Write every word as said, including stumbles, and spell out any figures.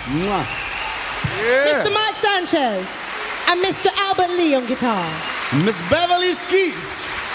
Mwah. Yeah. Mister Mike Sanchez and Mister Albert Lee on guitar. Miss Beverly Skeet.